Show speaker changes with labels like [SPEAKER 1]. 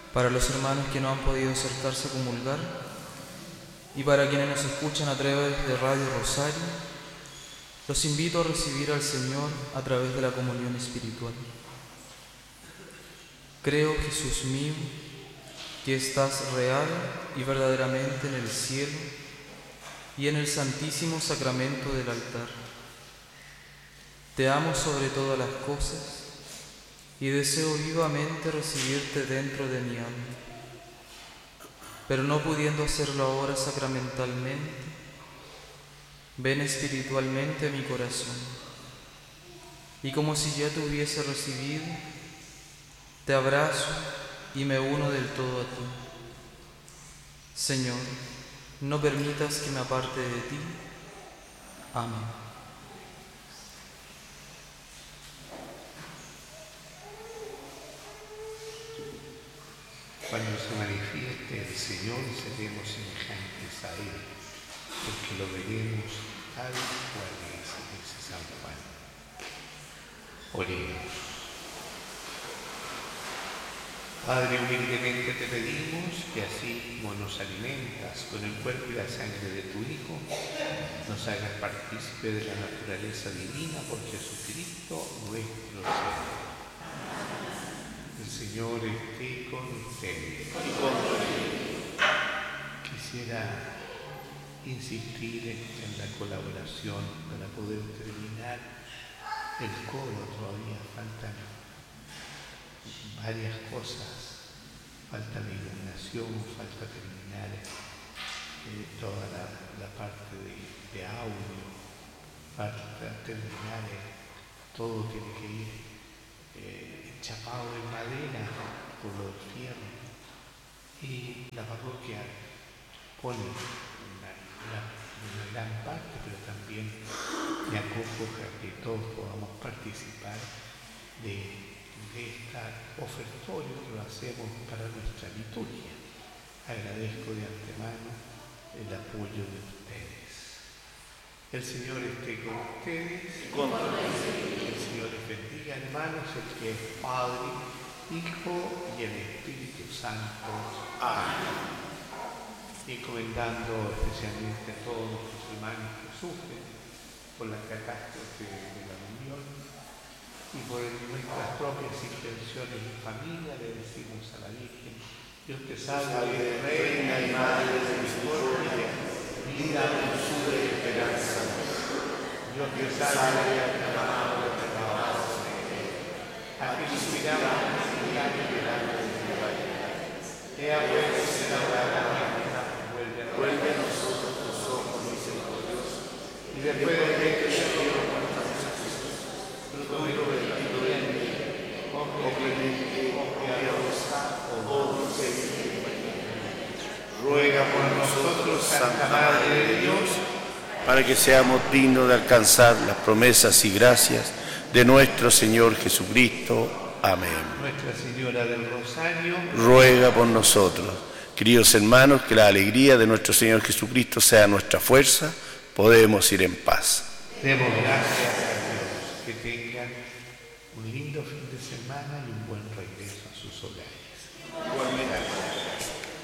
[SPEAKER 1] Para los hermanos que no han podido acercarse a comulgar y para quienes nos escuchan a través de Radio Rosario, los invito a recibir al Señor a través de la comunión espiritual. Creo, Jesús mío, que estás real y verdaderamente en el cielo y en el santísimo sacramento del altar. Te amo sobre todas las cosas y deseo vivamente recibirte dentro de mi alma. Pero no pudiendo hacerlo ahora sacramentalmente, ven espiritualmente a mi corazón. Y como si ya te hubiese recibido, te abrazo y me uno del todo a ti. Señor, no permitas que me aparte de ti. Amén.
[SPEAKER 2] Cuando se manifieste el Señor, seremos semejantes a Él, porque lo veremos tal cual es, dice San Juan. Oremos. Padre, humildemente te pedimos que así como nos alimentas con el cuerpo y la sangre de tu Hijo, nos hagas partícipe de la naturaleza divina por Jesucristo nuestro Señor. El Señor esté con ustedes. Quisiera insistir en la colaboración para poder terminar el coro. Todavía faltan varias cosas. Falta la iluminación, falta terminar toda la parte de audio, falta terminar, todo tiene que ir chapado de madera por los fierros, y la parroquia pone una gran parte, pero también me acojo a que todos podamos participar de este ofertorio que lo hacemos para nuestra liturgia. Agradezco de antemano el apoyo de ustedes. El Señor esté con ustedes. El Señor les bendiga, hermanos, el que es Padre, Hijo y el Espíritu Santo. Amén. Encomendando especialmente a todos nuestros hermanos que sufren por la catástrofe de la unión y por nuestras propias intenciones en familia, le decimos a la Virgen: Dios te salve, Reina y Madre de misericordia, vida, dulzura y esperanza. Dios te salve, aclamado, aclamado, a que suspiramos y delante de tu vanidad. Ea pues, Señora, vuelve a nosotros tus ojos misericordiosos, y después de que te llamo por fruto del vientre, oh clemente, oh piadosa, oh dulce Virgen María. Ruega por nosotros, Santa Madre de Dios, para que seamos dignos de alcanzar las promesas y gracias de nuestro Señor Jesucristo. Amén. Nuestra Señora del Rosario, ruega por nosotros. Queridos hermanos, que la alegría de nuestro Señor Jesucristo sea nuestra fuerza. Podemos ir en paz. Demos gracias